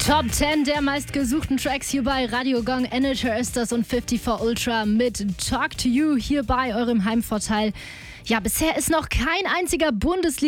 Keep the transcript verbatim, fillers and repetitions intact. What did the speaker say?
Top zehn der meistgesuchten Tracks hier bei Radio Gong. Anator ist das und fünfundfünfzig Ultra mit Talk to You hier bei eurem Heimvorteil. Ja, bisher ist noch kein einziger Bundesliga